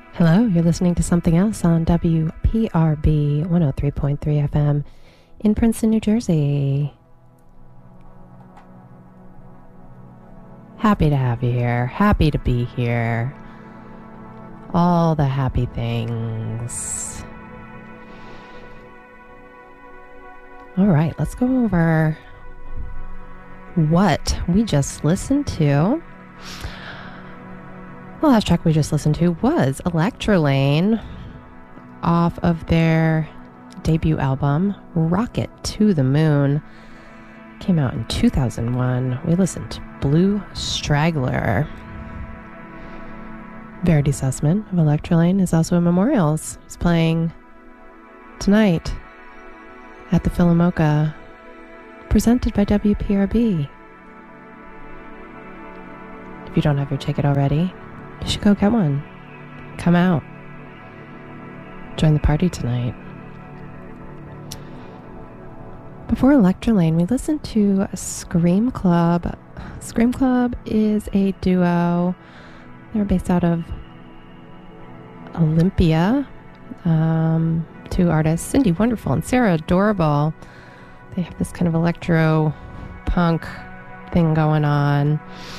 Hello, you're listening to Something Else on WPRB 103.3 FM in Princeton, New Jersey. Happy to have you here. Happy to be here. All the happy things. All right, let's go over what we just listened to. The last track we just listened to was Electrolane off of their debut album, Rocket to the Moon. Came out in 2001. We listened to Blue Straggler. Verity Sussman of Electrolane is also in Memorials. He's playing tonight at the Philomoka, presented by WPRB. If you don't have your ticket already, you should go get one. Come out. Join the party tonight. Before Electrolane, we listened to Scream Club. Scream Club is a duo. They're based out of Olympia. Two artists, Cindy Wonderful and Sarah Adorable. They have this kind of electro punk thing going on.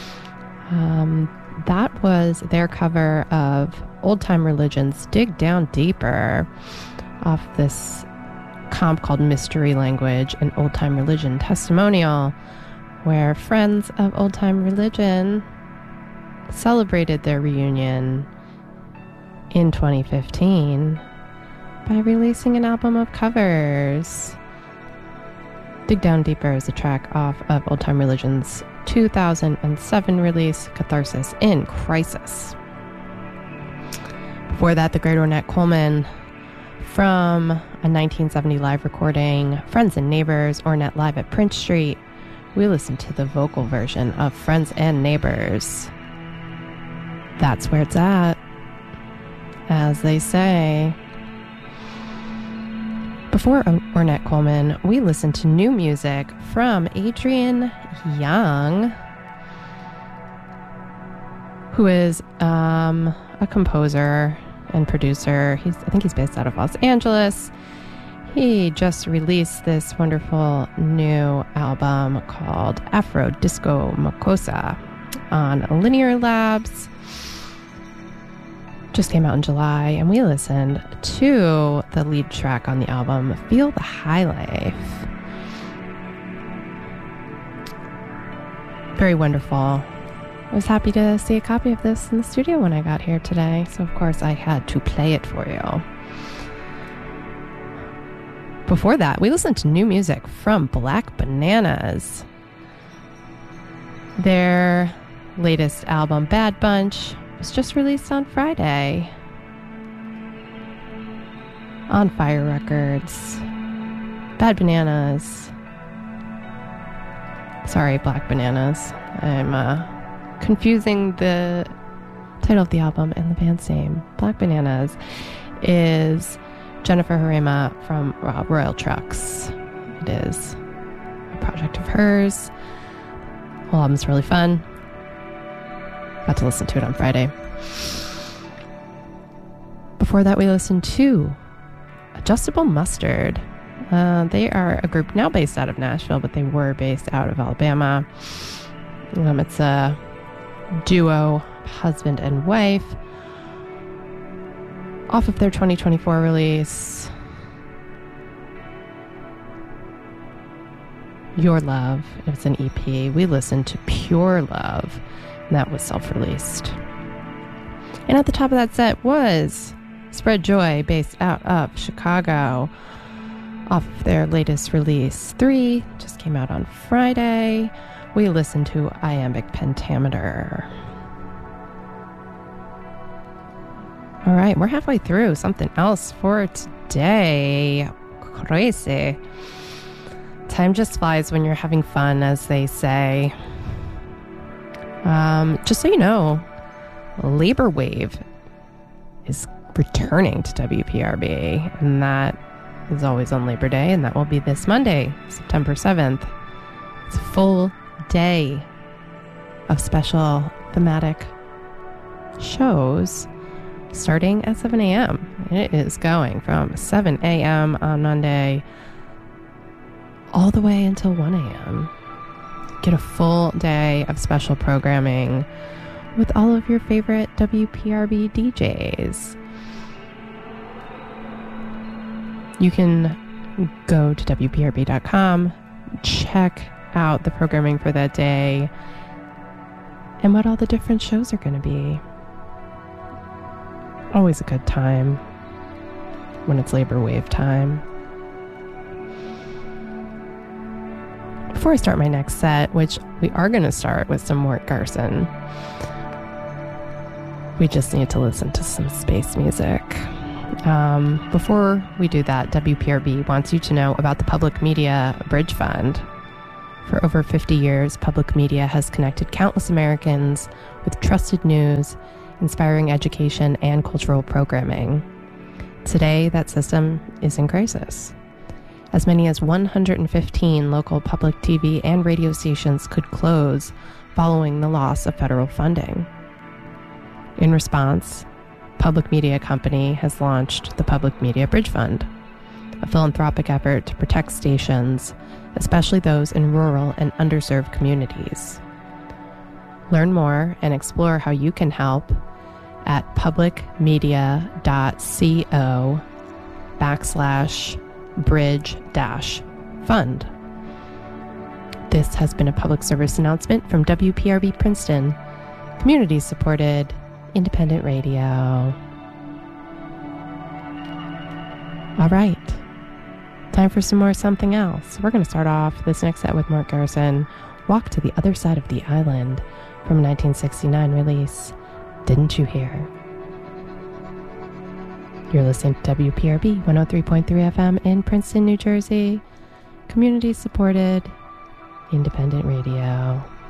That was their cover of Old Time Religion's Dig Down Deeper off this comp called Mystery Language, an Old Time Religion testimonial, where friends of Old Time Religion celebrated their reunion in 2015 by releasing an album of covers. Dig Down Deeper is a track off of Old Time Religion's 2007 release, Catharsis in Crisis. Before that, the great Ornette Coleman from a 1970 live recording, Friends and Neighbors, Ornette live at Prince Street. We listened to the vocal version of Friends and Neighbors. That's where it's at, as they say. Before Ornette Coleman, we listened to new music from Adrian Young, who is a composer and producer. I think he's based out of Los Angeles. He just released this wonderful new album called Afro Disco Makossa on Linear Labs. Just came out in July, and we listened to the lead track on the album, Feel the High Life. Very wonderful. I was happy to see a copy of this in the studio when I got here today, so of course I had to play it for you. Before that, we listened to new music from Black Bananas. Their latest album, Bad Bunch, was just released on Friday on Fire Records. Bad Bananas. Sorry, Black Bananas. I'm confusing the title of the album and the band's name. Black Bananas is Jennifer Harema from Royal Trucks. It is a project of hers. The whole album's really fun. Got to listen to it on Friday. Before that, we listened to Adjustable Mustard. They are a group now based out of Nashville, but they were based out of Alabama. It's a duo, husband and wife, off of their 2024 release, Your Love. It's an EP. We listened to Pure Love, and that was self-released. And at the top of that set was Spread Joy, based out of Chicago, off of their latest release, 3, just came out on Friday. We listened to Iambic Pentameter. All right, we're halfway through Something Else for today. Crazy. Time just flies when you're having fun, as they say. Just so you know, Labor Wave is returning to WPRB, and that is always on Labor Day, and that will be this Monday, September 7th. It's a full day of special thematic shows starting at 7 a.m. It is going from 7 a.m. on Monday all the way until 1 a.m. Get a full day of special programming with all of your favorite WPRB DJs. You can go to WPRB.com, check out the programming for that day, and what all the different shows are going to be. Always a good time when it's Labor Wave time. Before I start my next set, which we are going to start with some Mort Garson, we just need to listen to some space music. Before we do that, WPRB wants you to know about the Public Media Bridge Fund. For over 50 years, public media has connected countless Americans with trusted news, inspiring education, and cultural programming. Today, that system is in crisis. As many as 115 local public TV and radio stations could close following the loss of federal funding. In response, Public Media Company has launched the Public Media Bridge Fund, a philanthropic effort to protect stations, especially those in rural and underserved communities. Learn more and explore how you can help at publicmedia.co/bridge-fund. This has been a public service announcement from WPRB Princeton, community-supported independent radio. All right, time for some more something else. We're going to start off this next set with Mort Garson, Walk to the Other Side of the Island, from a 1969 release, Didn't You Hear? You're listening to WPRB 103.3 FM in Princeton, New Jersey, community-supported independent radio.